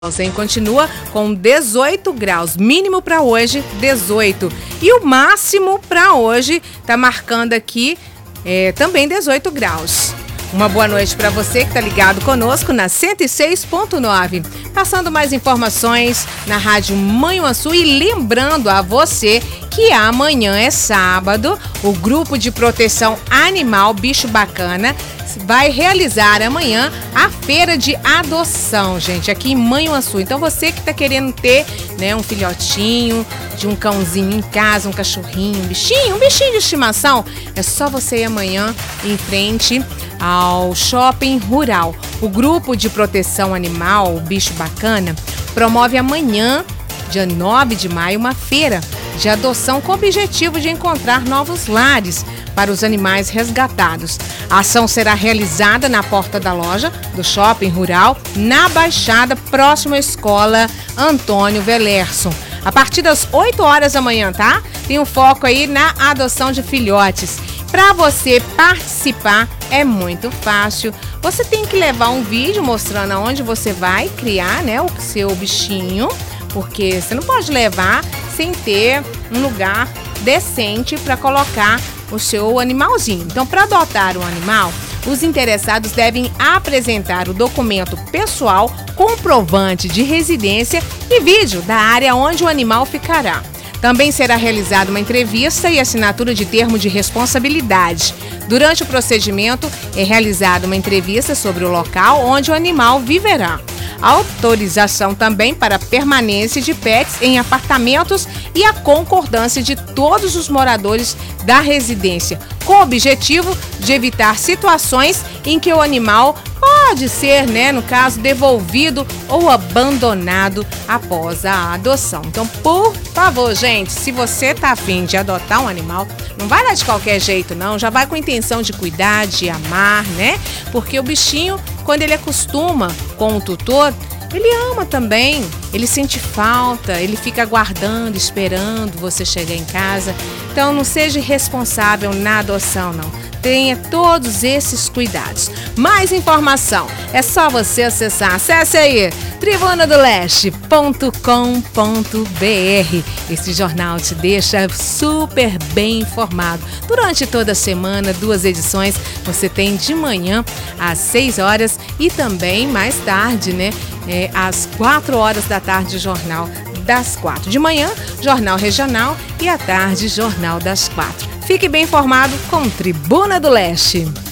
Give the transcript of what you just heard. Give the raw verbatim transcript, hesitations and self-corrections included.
Hein? Continua com dezoito graus, mínimo para hoje dezoito, e o máximo para hoje tá marcando aqui é, também dezoito graus. Uma boa noite para você que tá ligado conosco na cento e seis ponto nove. Passando mais informações na Rádio Manhuaçu e lembrando a você que amanhã é sábado, o Grupo de Proteção Animal Bicho Bacana vai realizar amanhã a feira de adoção, gente, aqui em Manhuaçu. Então você que tá querendo ter, né, um filhotinho de um cãozinho em casa, um cachorrinho, um bichinho, um bichinho de estimação, é só você ir amanhã em frente ao Shopping Rural. O Grupo de Proteção Animal, o Bicho Bacana, promove amanhã, dia nove de maio, uma feira de adoção com o objetivo de encontrar novos lares para os animais resgatados. A ação será realizada na porta da loja do Shopping Rural, na Baixada, próximo à Escola Antônio Velerson. A partir das oito horas da manhã, tá? Tem um foco aí na adoção de filhotes. Para você participar é muito fácil. Você tem que levar um vídeo mostrando aonde você vai criar, né, o seu bichinho, porque você não pode levar sem ter um lugar decente para colocar o seu animalzinho. Então, para adotar um animal, os interessados devem apresentar o documento pessoal, comprovante de residência e vídeo da área onde o animal ficará. Também será realizada uma entrevista e assinatura de termo de responsabilidade. Durante o procedimento, é realizada uma entrevista sobre o local onde o animal viverá. Autorização também para permanência de pets em apartamentos e a concordância de todos os moradores da residência, com o objetivo de evitar situações em que o animal pode ser, né, no caso, devolvido ou abandonado após a adoção. Então, por favor, gente, se você tá afim de adotar um animal, não vai lá de qualquer jeito, não. Já vai com a intenção de cuidar, de amar, né? Porque o bichinho, quando ele acostuma com o tutor, ele ama também, ele sente falta, ele fica aguardando, esperando você chegar em casa. Então, não seja irresponsável na adoção, não. Tenha todos esses cuidados. Mais informação, é só você acessar. Acesse aí, tribuna do leste ponto com ponto br. Esse jornal te deixa super bem informado. Durante toda a semana, duas edições, você tem de manhã às seis horas e também mais tarde, né? É, às quatro horas da tarde, jornal das quatro. De manhã, Jornal Regional e à tarde, Jornal das quatro. Fique bem informado com Tribuna do Leste.